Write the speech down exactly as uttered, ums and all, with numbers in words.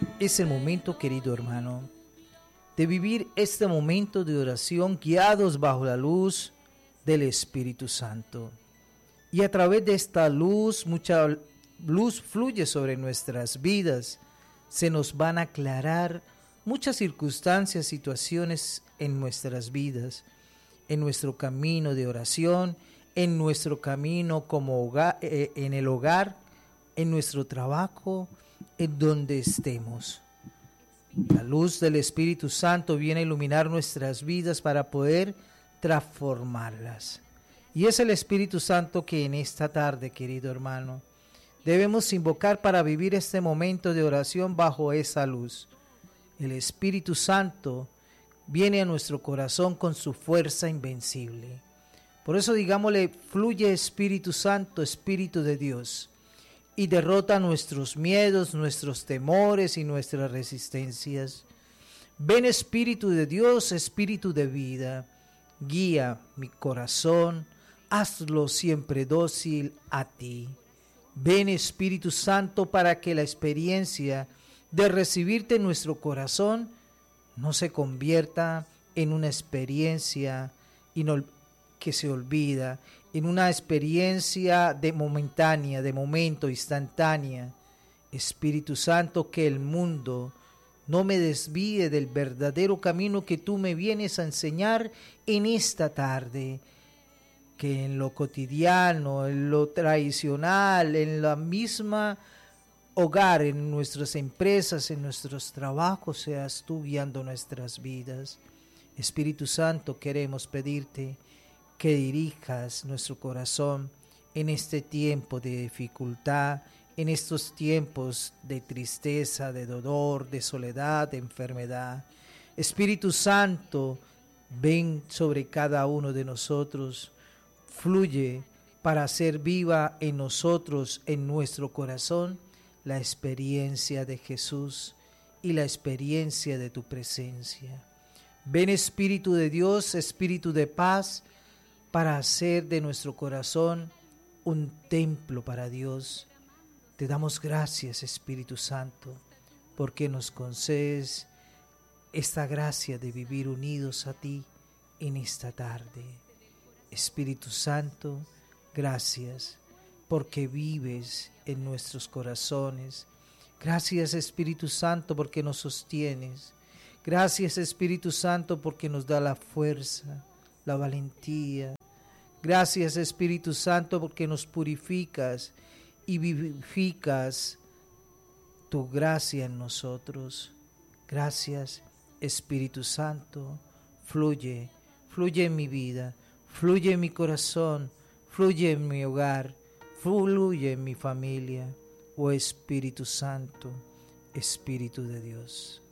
Es el momento, querido hermano, de vivir este momento de oración guiados bajo la luz del Espíritu Santo. Y a través de esta luz, mucha luz fluye sobre nuestras vidas. Se nos van a aclarar muchas circunstancias, situaciones en nuestras vidas, en nuestro camino de oración, en nuestro camino como hogar, eh, en el hogar, en nuestro trabajo, en donde estemos. La luz del Espíritu Santo viene a iluminar nuestras vidas para poder transformarlas. Y es el Espíritu Santo que en esta tarde, querido hermano, debemos invocar para vivir este momento de oración bajo esa luz. El Espíritu Santo viene a nuestro corazón con su fuerza invencible. Por eso digámosle, fluye Espíritu Santo, Espíritu de Dios, y derrota nuestros miedos, nuestros temores y nuestras resistencias. Ven Espíritu de Dios, Espíritu de vida, guía mi corazón, hazlo siempre dócil a ti. Ven Espíritu Santo para que la experiencia de recibirte en nuestro corazón no se convierta en una experiencia inol- que se olvida, en una experiencia de momentánea, de momento, instantánea. Espíritu Santo, que el mundo no me desvíe del verdadero camino que tú me vienes a enseñar en esta tarde. Que en lo cotidiano, en lo tradicional, en la misma hogar, en nuestras empresas, en nuestros trabajos, seas tú guiando nuestras vidas. Espíritu Santo, queremos pedirte que dirijas nuestro corazón en este tiempo de dificultad, en estos tiempos de tristeza, de dolor, de soledad, de enfermedad. Espíritu Santo, ven sobre cada uno de nosotros, fluye para hacer viva en nosotros, en nuestro corazón, la experiencia de Jesús y la experiencia de tu presencia. Ven Espíritu de Dios, Espíritu de paz, para hacer de nuestro corazón un templo para Dios. Te damos gracias, Espíritu Santo, porque nos concedes esta gracia de vivir unidos a ti en esta tarde. Espíritu Santo, gracias porque vives en nuestros corazones. Gracias, Espíritu Santo, porque nos sostienes. Gracias, Espíritu Santo, porque nos da la fuerza, la valentía. Gracias, Espíritu Santo, porque nos purificas y vivificas tu gracia en nosotros. Gracias, Espíritu Santo, fluye, fluye en mi vida. Fluye en mi corazón, fluye en mi hogar, fluye en mi familia, oh Espíritu Santo, Espíritu de Dios.